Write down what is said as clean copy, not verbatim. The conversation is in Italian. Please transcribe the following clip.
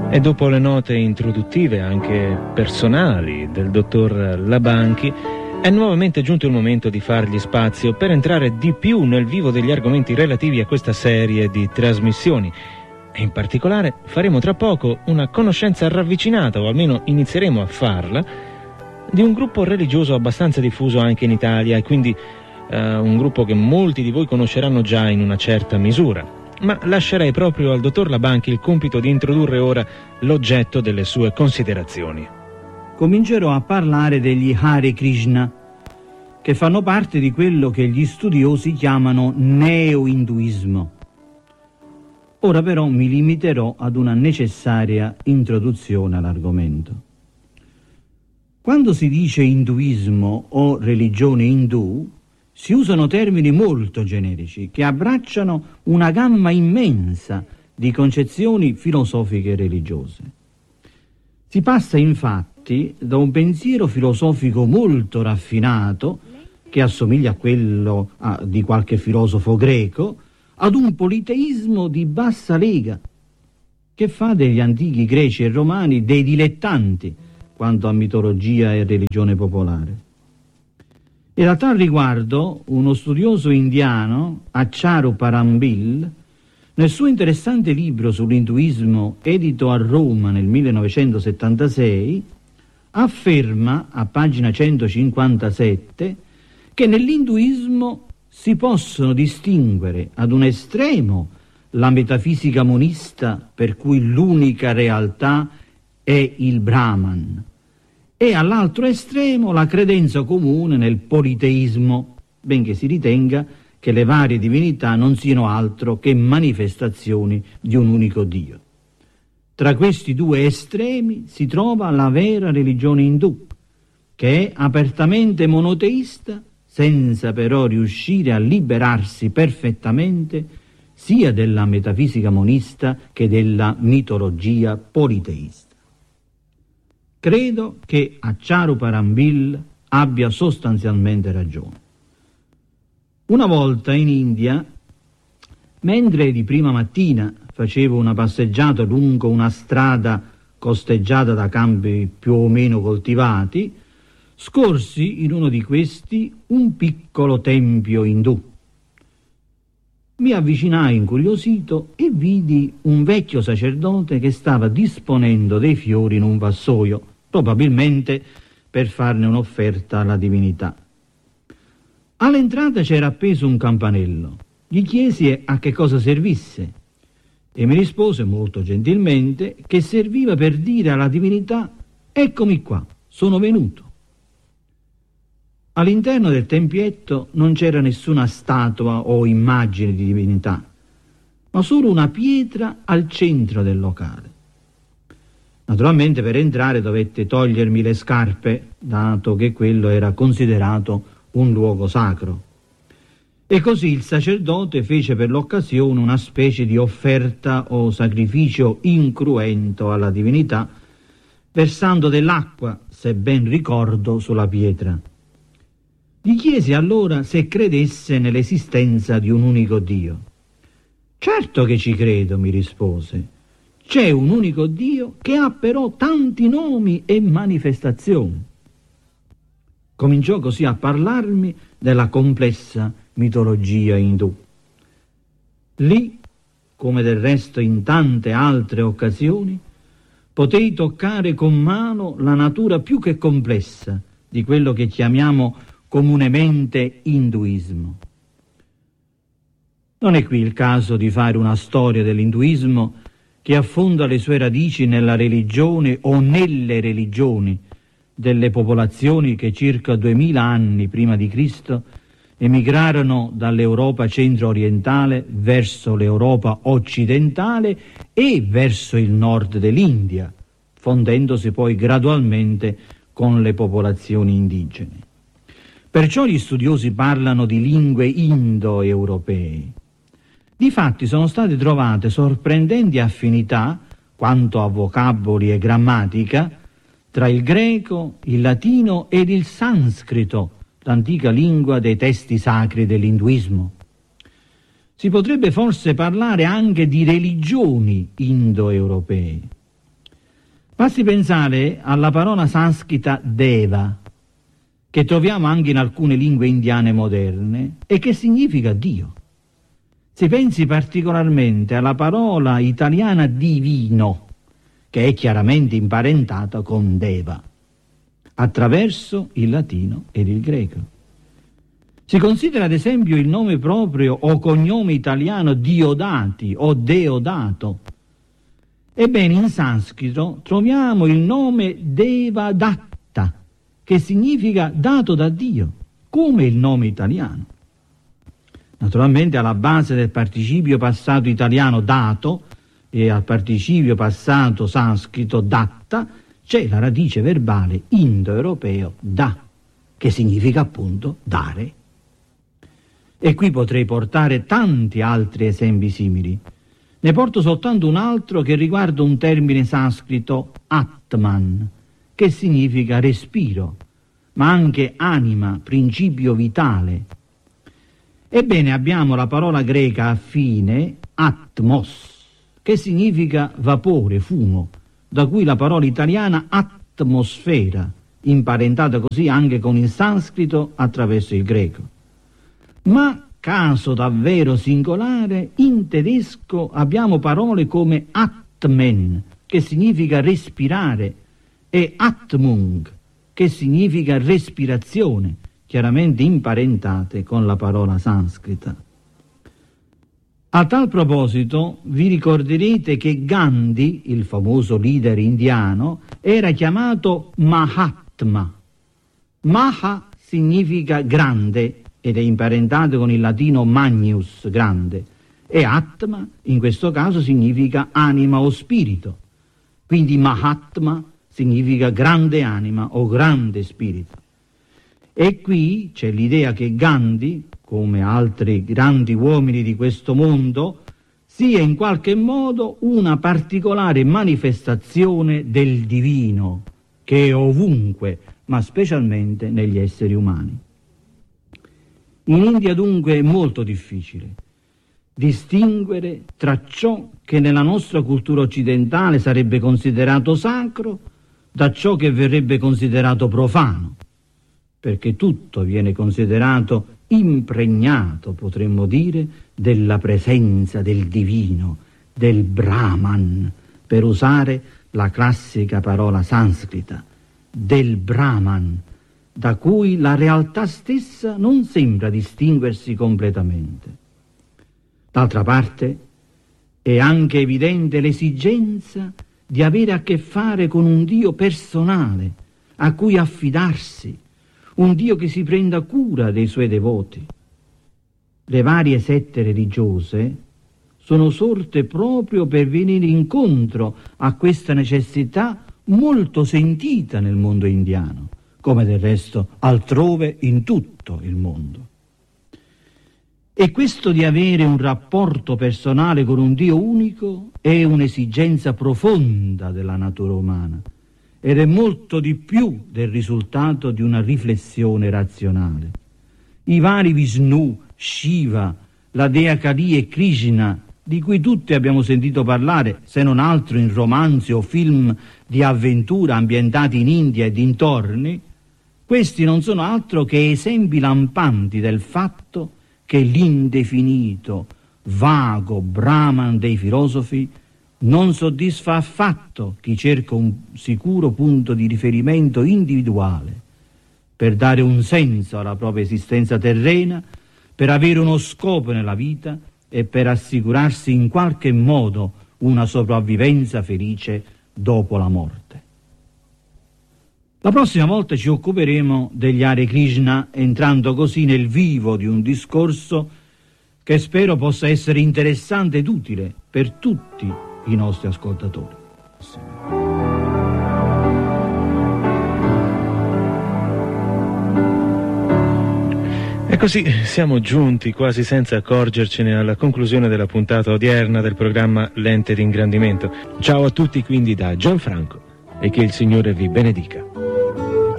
E dopo le note introduttive, anche personali, del dottor Labanchi, è nuovamente giunto il momento di fargli spazio per entrare di più nel vivo degli argomenti relativi a questa serie di trasmissioni. E in particolare faremo tra poco una conoscenza ravvicinata, o almeno inizieremo a farla, di un gruppo religioso abbastanza diffuso anche in Italia, e quindi un gruppo che molti di voi conosceranno già in una certa misura. Ma lascerei proprio al dottor Labanchi il compito di introdurre ora l'oggetto delle sue considerazioni. Comincerò a parlare degli Hare Krishna, che fanno parte di quello che gli studiosi chiamano neo-induismo. Ora però mi limiterò ad una necessaria introduzione all'argomento. Quando si dice induismo o religione indù, si usano termini molto generici che abbracciano una gamma immensa di concezioni filosofiche e religiose. Si passa infatti da un pensiero filosofico molto raffinato, che assomiglia a quello di qualche filosofo greco, ad un politeismo di bassa lega, che fa degli antichi greci e romani dei dilettanti quanto a mitologia e religione popolare. E a tal riguardo uno studioso indiano, Accharu Parambil, nel suo interessante libro sull'induismo edito a Roma nel 1976, afferma a pagina 157 che nell'induismo si possono distinguere ad un estremo la metafisica monista, per cui l'unica realtà è il Brahman, e all'altro estremo la credenza comune nel politeismo, benché si ritenga che le varie divinità non siano altro che manifestazioni di un unico Dio. Tra questi due estremi si trova la vera religione indù, che è apertamente monoteista, senza però riuscire a liberarsi perfettamente sia della metafisica monista che della mitologia politeista. Credo che Accharu Parambil abbia sostanzialmente ragione. Una volta in India, mentre di prima mattina facevo una passeggiata lungo una strada costeggiata da campi più o meno coltivati, scorsi in uno di questi un piccolo tempio indù. Mi avvicinai incuriosito e vidi un vecchio sacerdote che stava disponendo dei fiori in un vassoio, probabilmente per farne un'offerta alla divinità. All'entrata c'era appeso un campanello. Gli chiesi a che cosa servisse e mi rispose molto gentilmente che serviva per dire alla divinità: eccomi qua, sono venuto. All'interno del tempietto non c'era nessuna statua o immagine di divinità, ma solo una pietra al centro del locale. Naturalmente per entrare dovette togliermi le scarpe, dato che quello era considerato un luogo sacro. E così il sacerdote fece per l'occasione una specie di offerta o sacrificio incruento alla divinità, versando dell'acqua, se ben ricordo, sulla pietra. Gli chiesi allora se credesse nell'esistenza di un unico Dio. Certo che ci credo, mi rispose. C'è un unico Dio che ha però tanti nomi e manifestazioni. Cominciò così a parlarmi della complessa mitologia indù. Lì, come del resto in tante altre occasioni, potei toccare con mano la natura più che complessa di quello che chiamiamo comunemente induismo. Non è qui il caso di fare una storia dell'induismo che affonda le sue radici nella religione o nelle religioni delle popolazioni che circa 2000 anni prima di Cristo emigrarono dall'Europa centro-orientale verso l'Europa occidentale e verso il nord dell'India, fondendosi poi gradualmente con le popolazioni indigene. Perciò gli studiosi parlano di lingue indo-europee. Difatti sono state trovate sorprendenti affinità, quanto a vocaboli e grammatica, tra il greco, il latino ed il sanscrito, l'antica lingua dei testi sacri dell'induismo. Si potrebbe forse parlare anche di religioni indoeuropee. Basti pensare alla parola sanscrita Deva, che troviamo anche in alcune lingue indiane moderne e che significa Dio. Si pensi particolarmente alla parola italiana divino, che è chiaramente imparentata con Deva, attraverso il latino ed il greco. Si considera ad esempio il nome proprio o cognome italiano Diodati o Deodato. Ebbene, in sanscrito troviamo il nome Devadatta, che significa dato da Dio, come il nome italiano. Naturalmente alla base del participio passato italiano dato e al participio passato sanscrito datta c'è la radice verbale indoeuropeo da, che significa appunto dare. E qui potrei portare tanti altri esempi simili. Ne porto soltanto un altro che riguarda un termine sanscrito Atman, che significa respiro, ma anche anima, principio vitale. Ebbene, abbiamo la parola greca affine atmos, che significa vapore, fumo, da cui la parola italiana atmosfera, imparentata così anche con il sanscrito attraverso il greco. Ma, caso davvero singolare, in tedesco abbiamo parole come atmen, che significa respirare, e atmung, che significa respirazione, chiaramente imparentate con la parola sanscrita. A tal proposito vi ricorderete che Gandhi, il famoso leader indiano, era chiamato Mahatma. Maha significa grande ed è imparentato con il latino magnus, grande, e Atma in questo caso significa anima o spirito. Quindi Mahatma significa grande anima o grande spirito. E qui c'è l'idea che Gandhi, come altri grandi uomini di questo mondo, sia in qualche modo una particolare manifestazione del divino, che è ovunque, ma specialmente negli esseri umani. In India dunque è molto difficile distinguere tra ciò che nella nostra cultura occidentale sarebbe considerato sacro da ciò che verrebbe considerato profano, perché tutto viene considerato impregnato, potremmo dire, della presenza del divino, del Brahman, per usare la classica parola sanscrita, del Brahman, da cui la realtà stessa non sembra distinguersi completamente. D'altra parte, è anche evidente l'esigenza di avere a che fare con un Dio personale, a cui affidarsi, un Dio che si prenda cura dei suoi devoti. Le varie sette religiose sono sorte proprio per venire incontro a questa necessità molto sentita nel mondo indiano, come del resto altrove in tutto il mondo. E questo di avere un rapporto personale con un Dio unico è un'esigenza profonda della natura umana ed è molto di più del risultato di una riflessione razionale. I vari Vishnu, Shiva, la dea Kali e Krishna, di cui tutti abbiamo sentito parlare, se non altro in romanzi o film di avventura ambientati in India e dintorni, questi non sono altro che esempi lampanti del fatto che l'indefinito, vago Brahman dei filosofi non soddisfa affatto chi cerca un sicuro punto di riferimento individuale per dare un senso alla propria esistenza terrena, per avere uno scopo nella vita e per assicurarsi in qualche modo una sopravvivenza felice dopo la morte. La prossima volta ci occuperemo degli Hare Krishna, entrando così nel vivo di un discorso che spero possa essere interessante ed utile per tutti i nostri ascoltatori. E così siamo giunti quasi senza accorgercene alla conclusione della puntata odierna del programma Lente di Ingrandimento. Ciao a tutti quindi da Gianfranco e che il Signore vi benedica.